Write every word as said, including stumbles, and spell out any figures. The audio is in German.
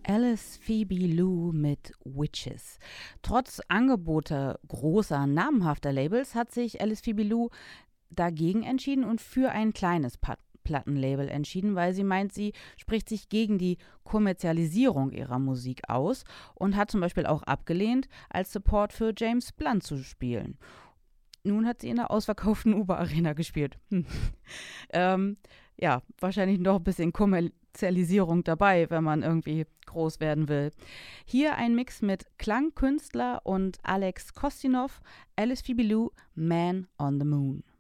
Alice Phoebe Lou mit Witches. Trotz Angebote großer, namhafter Labels hat sich Alice Phoebe Lou dagegen entschieden und für ein kleines Pat- Plattenlabel entschieden, weil sie meint, sie spricht sich gegen die Kommerzialisierung ihrer Musik aus und hat zum Beispiel auch abgelehnt, als Support für James Blunt zu spielen. Nun hat sie in der ausverkauften Uber-Arena gespielt. Hm. ähm, ja, wahrscheinlich noch ein bisschen Kommerzialisierung dabei, wenn man irgendwie groß werden will. Hier ein Mix mit Klangkünstler und Alex Kostinov, Alice Phoebe Lou, Man on the Moon.